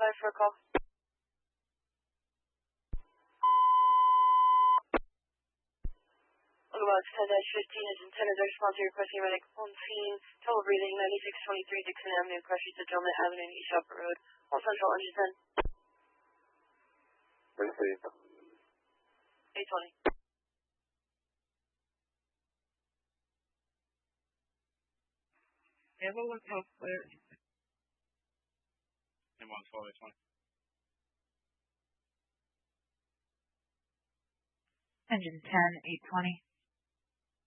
standby for a call. Logobox 10-15 is intended to respond to your requesting medic on scene. Total breathing 9623 Dixon Avenue, Crush East of Gilman Avenue and East Shopper Road. All central engine 10. Receive. 820. Yeah, what was health clear? M1 12 820. Engine 10, 820.